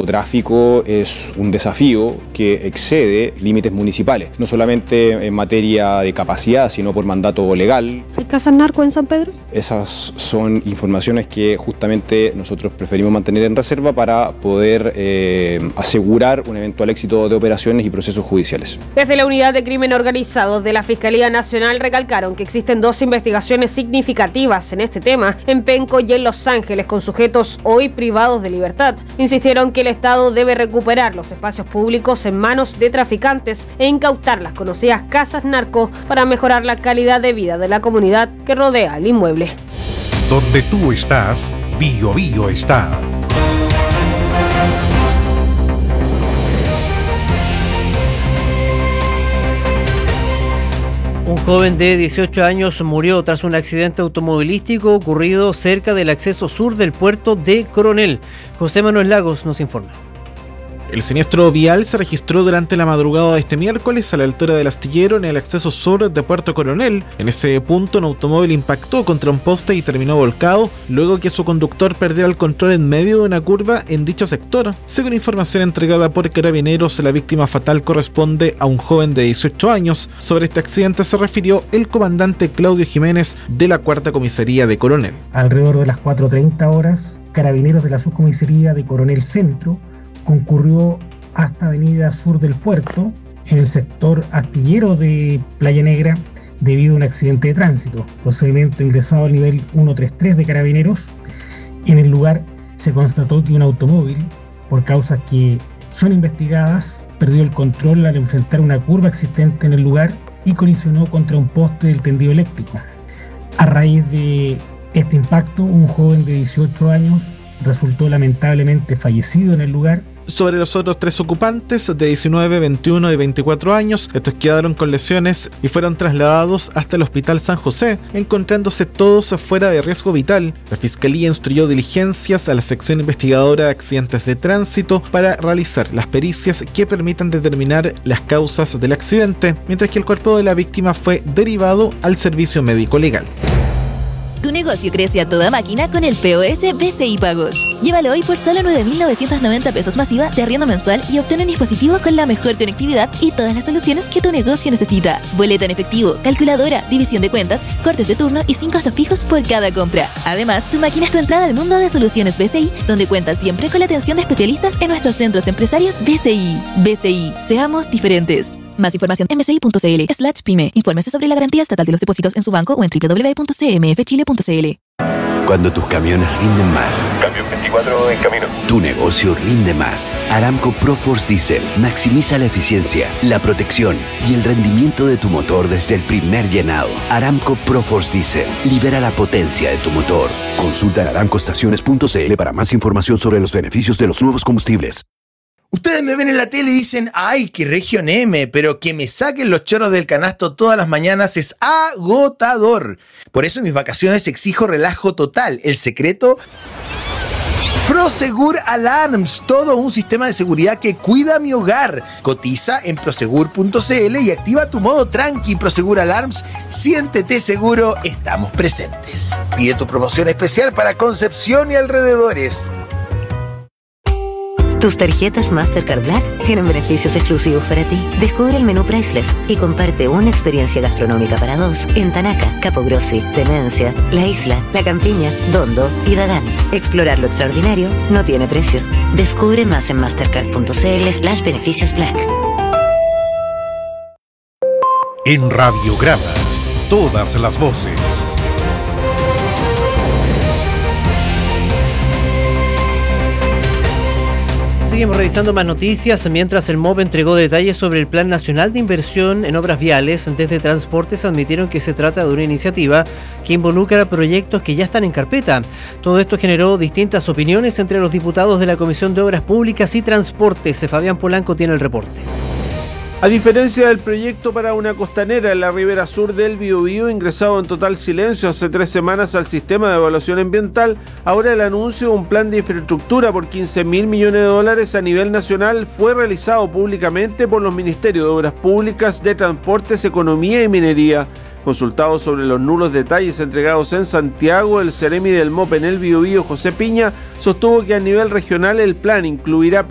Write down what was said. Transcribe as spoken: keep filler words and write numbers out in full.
narcotráfico es un desafío que excede límites municipales, no solamente en materia de capacidad, sino por mandato legal. ¿Hay casas narco en San Pedro? Esas son informaciones que justamente nosotros preferimos mantener en reserva para poder eh, asegurar un eventual éxito de operaciones y procesos judiciales. Desde la Unidad de Crimen Organizado de la Fiscalía Nacional recalcaron que existen dos investigaciones significativas en este tema en Penco y en Los Ángeles con sujetos hoy privados de libertad. Insistieron que el Estado debe recuperar los espacios públicos en manos de traficantes e incautar las conocidas casas narco para mejorar la calidad de vida de la comunidad que rodea el inmueble. Donde tú estás, Bio Bio está. Un joven de dieciocho años murió tras un accidente automovilístico ocurrido cerca del acceso sur del puerto de Coronel. José Manuel Lagos nos informa. El siniestro vial se registró durante la madrugada de este miércoles a la altura del astillero en el acceso sur de Puerto Coronel. En ese punto, un automóvil impactó contra un poste y terminó volcado, luego que su conductor perdiera el control en medio de una curva en dicho sector. Según información entregada por Carabineros, la víctima fatal corresponde a un joven de dieciocho años. Sobre este accidente se refirió el comandante Claudio Jiménez de la Cuarta Comisaría de Coronel. Alrededor de las cuatro treinta horas, Carabineros de la Subcomisaría de Coronel Centro concurrió hasta Avenida Sur del Puerto, en el sector astillero de Playa Negra, debido a un accidente de tránsito. Procedimiento ingresado al nivel ciento treinta y tres de Carabineros. En el lugar se constató que un automóvil, por causas que son investigadas, perdió el control al enfrentar una curva existente en el lugar y colisionó contra un poste del tendido eléctrico. A raíz de este impacto, un joven de dieciocho años resultó lamentablemente fallecido en el lugar. Sobre los otros tres ocupantes de diecinueve, veintiuno y veinticuatro años, estos quedaron con lesiones y fueron trasladados hasta el Hospital San José, encontrándose todos fuera de riesgo vital. La Fiscalía instruyó diligencias a la sección investigadora de accidentes de tránsito para realizar las pericias que permitan determinar las causas del accidente, mientras que el cuerpo de la víctima fue derivado al servicio médico legal. Tu negocio crece a toda máquina con el P O S B C I Pagos. Llévalo hoy por solo nueve mil novecientos noventa pesos masiva de arriendo mensual y obtén un dispositivo con la mejor conectividad y todas las soluciones que tu negocio necesita. Boleta en efectivo, calculadora, división de cuentas, cortes de turno y sin costos fijos por cada compra. Además, tu máquina es tu entrada al mundo de soluciones B C I, donde cuentas siempre con la atención de especialistas en nuestros centros empresarios B C I. B C I, seamos diferentes. Más información en bci.cl slash pyme. Infórmese sobre la garantía estatal de los depósitos en su banco o en doble u doble u doble u punto c m f chile punto c l. Cuando tus camiones rinden más. Camión veinticuatro en camino. Tu negocio rinde más. Aramco ProForce Diesel maximiza la eficiencia, la protección y el rendimiento de tu motor desde el primer llenado. Aramco ProForce Diesel libera la potencia de tu motor. Consulta en aramco estaciones punto c l para más información sobre los beneficios de los nuevos combustibles. Ustedes me ven en la tele y dicen, ay, qué Región M, pero que me saquen los chorros del canasto todas las mañanas es agotador. Por eso en mis vacaciones exijo relajo total. El secreto, Prosegur Alarms, todo un sistema de seguridad que cuida mi hogar. Cotiza en prosegur punto c l y activa tu modo tranqui. Prosegur Alarms, siéntete seguro, estamos presentes. Pide tu promoción especial para Concepción y alrededores. Tus tarjetas Mastercard Black tienen beneficios exclusivos para ti. Descubre el menú Priceless y comparte una experiencia gastronómica para dos en Tanaca, Capogrossi, Temencia, La Isla, La Campiña, Dondo y Dagán. Explorar lo extraordinario no tiene precio. Descubre más en mastercard.cl slash beneficios Black. En Radiograma, todas las voces. Seguimos revisando más noticias mientras el M O V entregó detalles sobre el Plan Nacional de Inversión en Obras Viales. Desde Transportes admitieron que se trata de una iniciativa que involucra proyectos que ya están en carpeta. Todo esto generó distintas opiniones entre los diputados de la Comisión de Obras Públicas y Transportes. Fabián Polanco tiene el reporte. A diferencia del proyecto para una costanera en la ribera sur del Biobío, ingresado en total silencio hace tres semanas al sistema de evaluación ambiental, ahora el anuncio de un plan de infraestructura por quince mil millones de dólares a nivel nacional fue realizado públicamente por los Ministerios de Obras Públicas, de Transportes, Economía y Minería. Consultado sobre los nulos detalles entregados en Santiago, el Ceremi del M O P en el Biobío, José Piña, sostuvo que a nivel regional el plan incluirá